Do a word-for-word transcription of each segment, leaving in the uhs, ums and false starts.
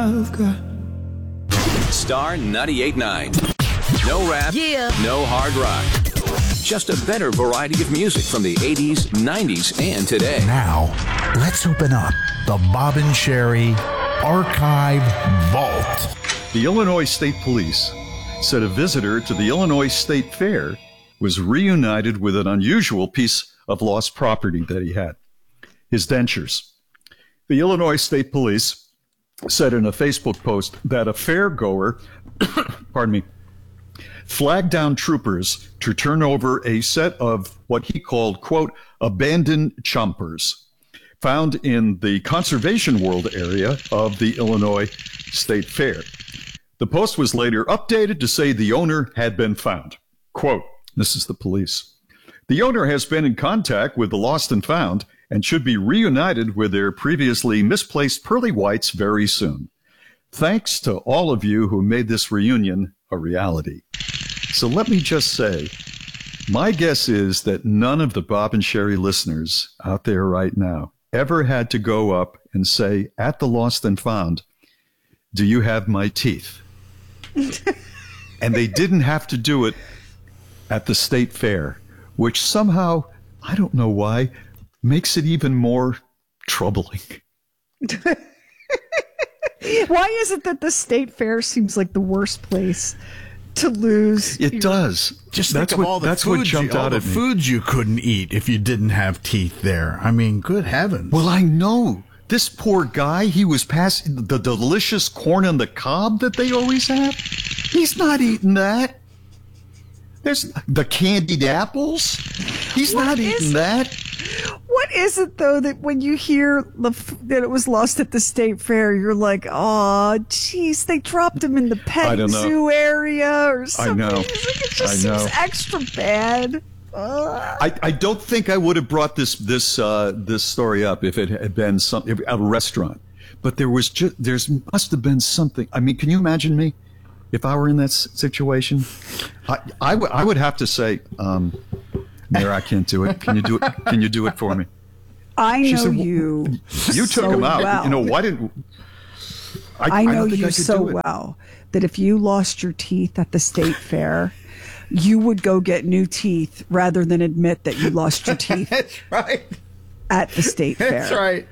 Star ninety-eight point nine. No rap, yeah. No hard rock. Just a better variety of music from the eighties, nineties, and today. Now, let's open up the Bob and Sheri Archive Vault. The Illinois State Police said a visitor to the Illinois State Fair was reunited with an unusual piece of lost property that he had, his dentures. The Illinois State Police said in a Facebook post that a fair-goer, pardon me, flagged down troopers to turn over a set of what he called, quote, abandoned chompers found in the Conservation World area of the Illinois State Fair. The post was later updated to say the owner had been found. Quote, this is the police. The owner has been in contact with the lost and found and should be reunited with their previously misplaced pearly whites very soon. Thanks to all of you who made this reunion a reality. So let me just say, my guess is that none of the Bob and Sheri listeners out there right now ever had to go up and say at the lost and found, do you have my teeth? And they didn't have to do it at the state fair, which somehow, I don't know why, makes it even more troubling. Why is it that the state fair seems like the worst place to lose? It your... does. Just that's think of what, all the that's foods, what jumped you, all out the at me. foods you couldn't eat if you didn't have teeth there. I mean, good heavens. Well, I know. This poor guy, he was passing the delicious corn on the cob that they always have. He's not eating that. There's the candied apples. He's What not is- eating that. What is it, though, that when you hear the, that it was lost at the state fair, you're like, oh, geez, they dropped him in the I pet don't know. zoo area or something. I know. It's like, it just I know. seems extra bad. Ugh. I, I don't think I would have brought this this uh, this story up if it had been some if, a restaurant, but there was just there's must have been something. I mean, can you imagine me if I were in that s- situation? I I, w- I would have to say, um, Mayor, I can't do it. Can you do it? Can you do it for me? I She know said, well, you. You took so him out. well. You know why didn't? I, I know don't think you I could so do it. well that if you lost your teeth at the state fair, you would go get new teeth rather than admit that you lost your teeth That's right. at the state fair. That's right.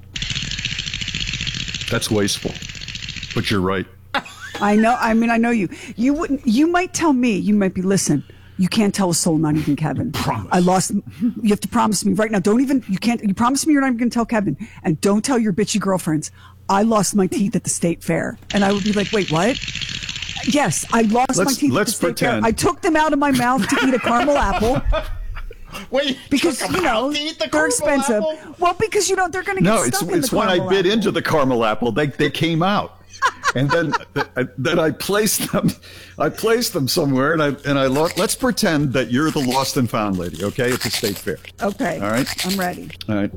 That's wasteful. But you're right. I know. I mean, I know you. You wouldn't. You might tell me. You might be. Listen. You can't tell a soul, not even Kevin. Promise. I lost. You have to promise me right now. Don't even. You can't. You promise me you're not even going to tell Kevin, and don't tell your bitchy girlfriends. I lost my teeth at the state fair, and I would be like, wait, what? Yes, I lost my Let's- teeth let's at the state pretend. fair. I took them out of my mouth to eat a caramel apple. Wait, Because you know they're expensive. Well, because you know they're going to get No, it's stuck in it's the when I caramel bit apple. into the caramel apple, they they came out, and then then I placed them, I placed them somewhere, and I and I lost. Let's pretend that you're the lost and found lady, okay? It's a state fair. Okay. All right. I'm ready. All right.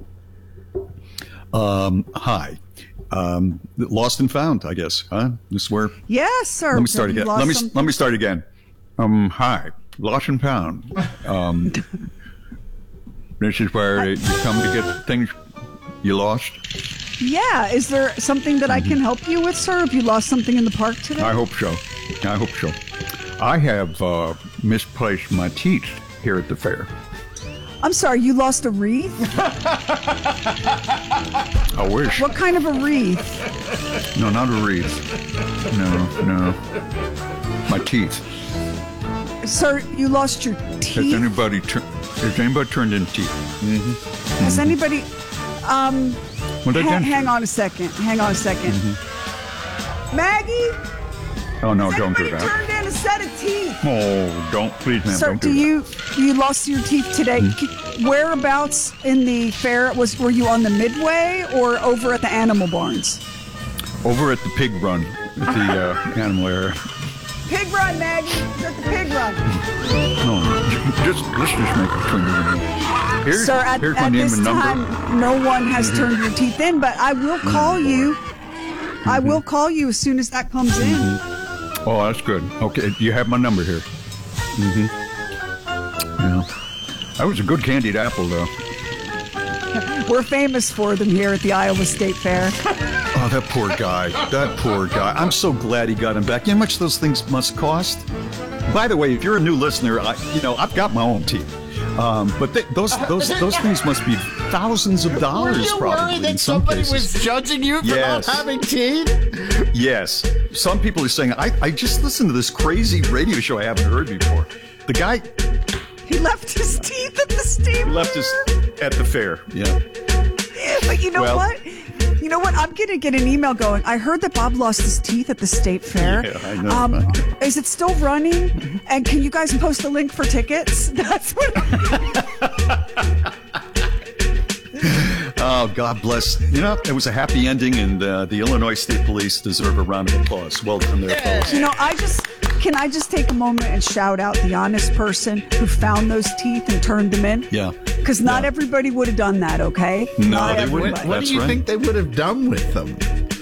Um. Hi. Um. Lost and found, I guess. Huh? This is where. Yes, sir. Let me start Have you again. lost Let me some- let me start again. Um. Hi. Lost and found. Um. This is where you come to get things you lost. Yeah. Is there something that I can help you with, sir? Have you lost something in the park today? I hope so. I hope so. I have uh, misplaced my teeth here at the fair. I'm sorry. You lost a wreath. I wish. What kind of a wreath? No, not a wreath. No, no. My teeth. Sir, you lost your Has teeth. anybody tur- has anybody turned in teeth? Has anybody? Um, Well, they ha- didn't. hang on a second. Hang on a 2nd Maggie, Oh no, has don't do anybody that. turned in a set of teeth? Oh, don't please, ma'am. Sir, don't do do you you lost your teeth today? Hmm? K- Whereabouts in the fair was? Were you on the Midway or over at the animal barns? that. Over at the pig run, at the uh, animal area. Pig run, Maggie. It's at the pig run. No, j- just let's just make it between you and me. Here's, Sir, at, here's my at name this and number. time, no one has turned your teeth in, but I will call you. I will call you as soon as that comes in. Oh, that's good. Okay, you have my number here. Mm-hmm. Yeah. That was a good candied apple, though. We're famous for them here at the Iowa State Fair. Oh, that poor guy. That poor guy. I'm so glad he got him back. You know how much those things must cost? By the way, if you're a new listener, I, you know, I've got my own teeth. Um, but they, those those those things must be thousands of dollars. Were you probably worried that in some somebody cases. was judging you for Yes. not having teeth? Yes. Some people are saying, I, I just listened to this crazy radio show I haven't heard before. The guy He left his teeth at the state left us fair. at the fair. Yeah. But you know Well- what? You know what? I'm going to get an email going. I heard that Bob lost his teeth at the state fair. Yeah, I know. Um, is it still running? And can you guys post a link for tickets? That's what. Oh, God bless. You know, it was a happy ending, and uh, the Illinois State Police deserve a round of applause. Well done there, folks. You know, I just can I just take a moment and shout out the honest person who found those teeth and turned them in? Yeah. Because not Yeah. everybody would have done that. Okay. No, Not they everybody. wouldn't. What That's do you right. think they would have done with them?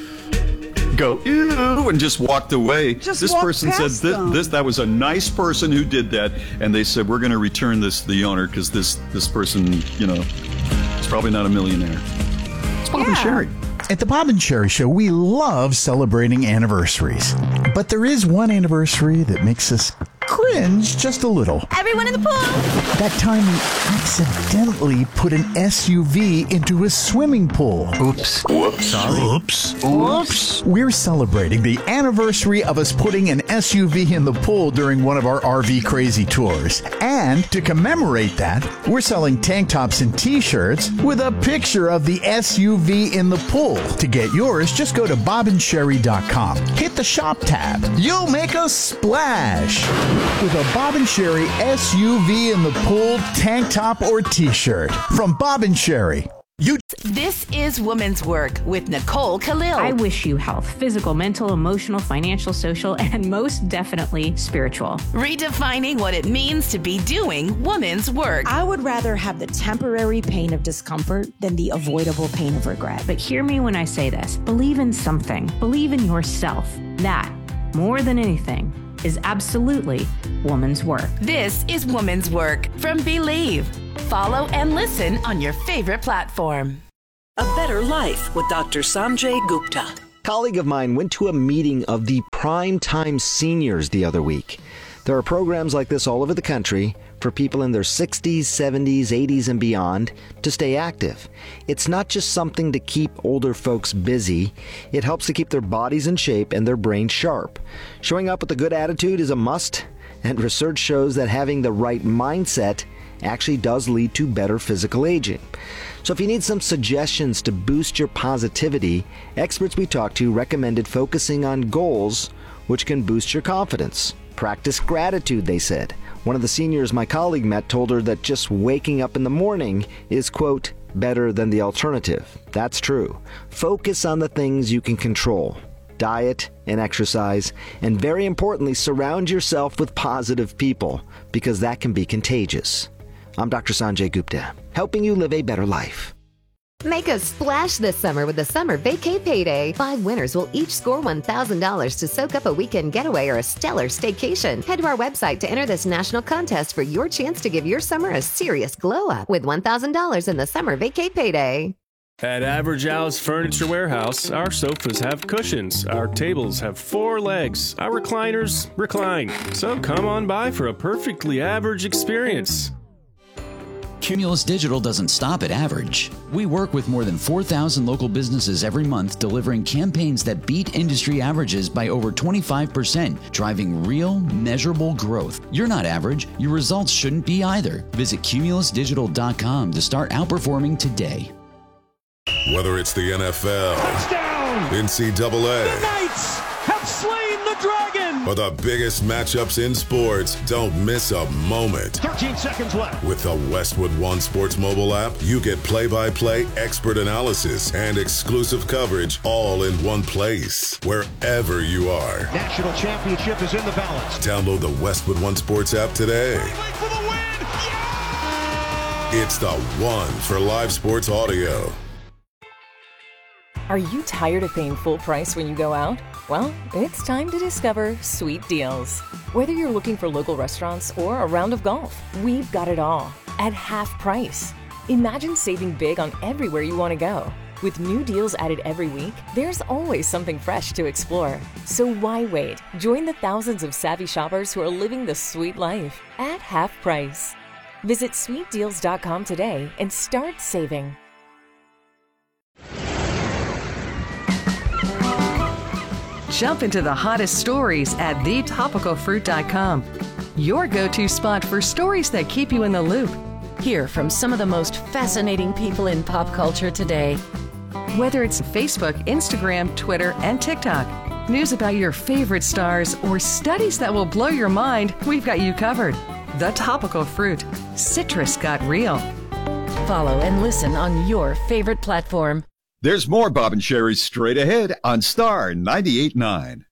Go, ew, and just walked away. Just this walked person said past this, them. this that was a nice person who did that, and they said we're going to return this to the owner because this this person, you know, is probably not a millionaire. It's Bob and Yeah. Sherry. At the Bob and Sherry Show, we love celebrating anniversaries. But there is one anniversary that makes us cringe just a little. Everyone in the pool! That time we accidentally put an S U V into a swimming pool. Oops. Whoops. Sorry. Oops. Oops. We're celebrating the anniversary of us putting an S U V in the pool during one of our R V crazy tours. And to commemorate that, we're selling tank tops and t-shirts with a picture of the S U V in the pool. To get yours, just go to bob and sherry dot com. Hit the shop tab. You'll make a splash with a Bob and Sherry S U V in the pool tank top or t-shirt from Bob and Sherry. You This is Woman's Work with Nicole Khalil. I wish you health, physical, mental, emotional, financial, social, and most definitely spiritual. Redefining what it means to be doing woman's work. I would rather have the temporary pain of discomfort than the avoidable pain of regret. But hear me when I say this. Believe in something. Believe in yourself. That, more than anything, is absolutely woman's work. This is Woman's Work from Believe. Follow and listen on your favorite platform. A Better Life with Doctor Sanjay Gupta. A colleague of mine went to a meeting of the Primetime Seniors the other week. There are programs like this all over the country for people in their sixties, seventies, eighties, and beyond to stay active. It's not just something to keep older folks busy. It helps to keep their bodies in shape and their brains sharp. Showing up with a good attitude is a must, and research shows that having the right mindset actually does lead to better physical aging. So if you need some suggestions to boost your positivity, experts we talked to recommended focusing on goals which can boost your confidence. Practice gratitude, they said. One of the seniors my colleague met told her that just waking up in the morning is, quote, better than the alternative. That's true. Focus on the things you can control. Diet and exercise, and very importantly, surround yourself with positive people, because that can be contagious. I'm Doctor Sanjay Gupta, helping you live a better life. Make a splash this summer with the Summer Vacay Payday. Five winners will each score one thousand dollars to soak up a weekend getaway or a stellar staycation. Head to our website to enter this national contest for your chance to give your summer a serious glow up with one thousand dollars in the Summer Vacay Payday. At Average Al's Furniture Warehouse, our sofas have cushions, our tables have four legs, our recliners recline. So come on by for a perfectly average experience. Cumulus Digital doesn't stop at average. We work with more than four thousand local businesses every month, delivering campaigns that beat industry averages by over twenty-five percent, driving real, measurable growth. You're not average. Your results shouldn't be either. Visit cumulus digital dot com to start outperforming today. Whether it's the N F L, touchdown, N C double A, the Knights have slain the dragon, or the biggest matchups in sports, don't miss a moment. thirteen seconds left. With the Westwood One Sports mobile app, you get play-by-play, expert analysis, and exclusive coverage all in one place, wherever you are. National championship is in the balance. Download the Westwood One Sports app today. For the win. Yeah! It's the one for live sports audio. Are you tired of paying full price when you go out? Well, it's time to discover Sweet Deals. Whether you're looking for local restaurants or a round of golf, we've got it all at half price. Imagine saving big on everywhere you want to go. With new deals added every week, there's always something fresh to explore. So why wait? Join the thousands of savvy shoppers who are living the sweet life at half price. Visit sweet deals dot com today and start saving. Jump into the hottest stories at the topical fruit dot com. Your go-to spot for stories that keep you in the loop. Hear from some of the most fascinating people in pop culture today. Whether it's Facebook, Instagram, Twitter, and TikTok, news about your favorite stars, or studies that will blow your mind, we've got you covered. The Topical Fruit. Citrus got real. Follow and listen on your favorite platform. There's more Bob and Sherry straight ahead on Star ninety-eight point nine.